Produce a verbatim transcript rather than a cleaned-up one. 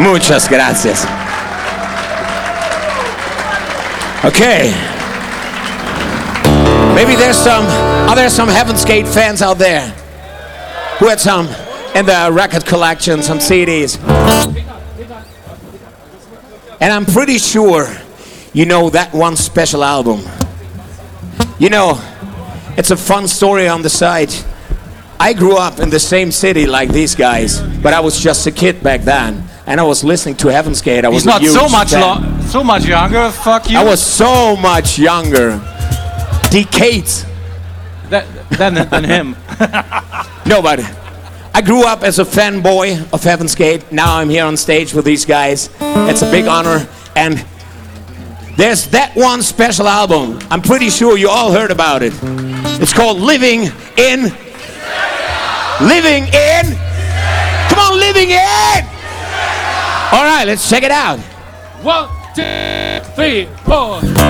Muchas gracias. Okay. Maybe there's some, are there some Heaven's Gate fans out there who had some in the record collection, some C Ds? And I'm pretty sure you know that one special album. You know, it's a fun story on the side. I grew up in the same city like these guys, but I was just a kid back then, and I was listening to Heaven's Gate. I was He's not a huge so much fan. lo- so much younger. Fuck you. I was so much younger, decades. That, than than him. Nobody. I grew up as a fanboy of Heaven's Gate. Now I'm here on stage with these guys. It's a big honor. And there's that one special album. I'm pretty sure you all heard about it. It's called Living in. Living in. Come on, Living in. All right, let's check it out. One, two, three, four.